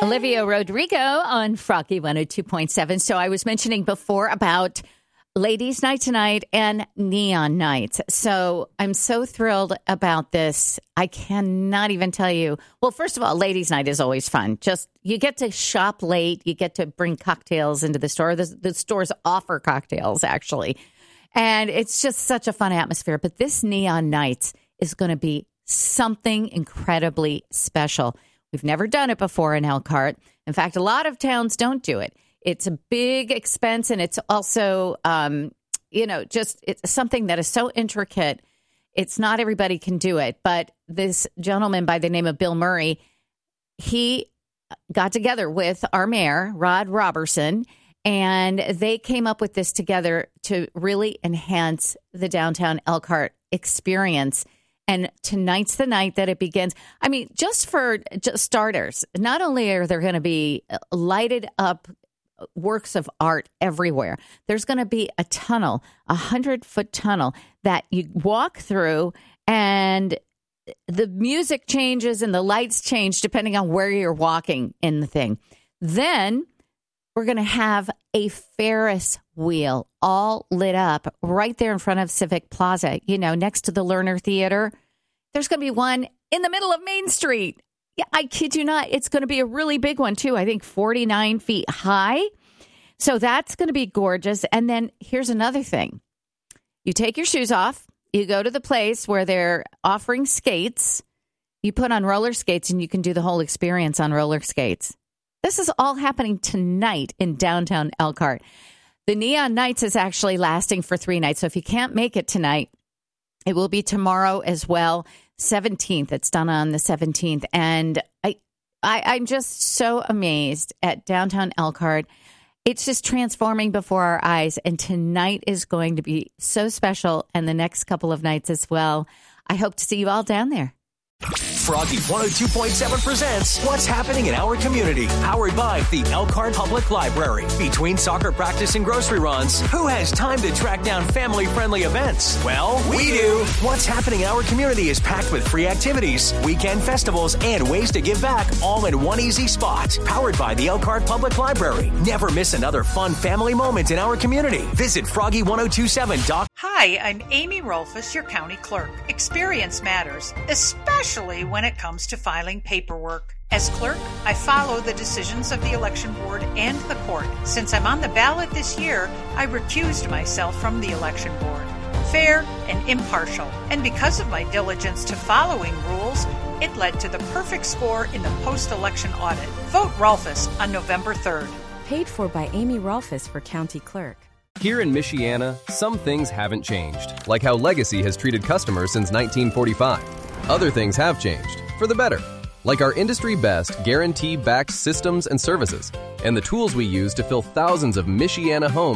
Olivia Rodrigo on Froggy 102.7. So I was mentioning before about Ladies' Night tonight and Neon Nights. So I'm so thrilled about this. I cannot even tell you. Well, first of all, Ladies' Night is always fun. Just you get to shop late. You get to bring cocktails into the store. The stores offer cocktails, actually. And it's just such a fun atmosphere. But this Neon Nights is going to be something incredibly special. We've never done it before in Elkhart. In fact, a lot of towns don't do it. It's a big expense, and it's also, it's something that is so intricate. It's not everybody can do it. But this gentleman by the name of Bill Murray, he got together with our mayor, Rod Robertson, and they came up with this together to really enhance the downtown Elkhart experience. And tonight's the night that it begins. I mean, just starters, not only are there going to be lighted up works of art everywhere, there's going to be a tunnel, 100-foot tunnel that you walk through, and the music changes and the lights change depending on where you're walking in the thing. Then we're going to have a Ferris wheel all lit up right there in front of Civic Plaza, next to the Lerner Theater. There's going to be one in the middle of Main Street. Yeah, I kid you not. It's going to be a really big one, too. I think 49 feet high. So that's going to be gorgeous. And then here's another thing. You take your shoes off. You go to the place where they're offering skates. You put on roller skates, and you can do the whole experience on roller skates. This is all happening tonight in downtown Elkhart. The Neon Nights is actually lasting for 3 nights. So if you can't make it tonight, it will be tomorrow as well, 17th. It's done on the 17th. And I'm just so amazed at downtown Elkhart. It's just transforming before our eyes. And tonight is going to be so special, and the next couple of nights as well. I hope to see you all down there. Froggy 102.7 presents What's Happening in Our Community, powered by the Elkhart Public Library. Between soccer practice and grocery runs, who has time to track down family-friendly events? Well, we do. What's Happening in Our Community is packed with free activities, weekend festivals, and ways to give back, all in one easy spot. Powered by the Elkhart Public Library. Never miss another fun family moment in our community. Visit Froggy1027.com. Hi, I'm Amy Rolfus, your county clerk. Experience matters, especially when it comes to filing paperwork. As clerk, I follow the decisions of the election board and the court. Since I'm on the ballot this year, I recused myself from the election board. Fair and impartial. And because of my diligence to following rules, it led to the perfect score in the post-election audit. Vote Rolfus on November 3rd. Paid for by Amy Rolfus for county clerk. Here in Michiana, some things haven't changed, like how Legacy has treated customers since 1945. Other things have changed, for the better, like our industry-best guarantee-backed systems and services, and the tools we use to fill thousands of Michiana homes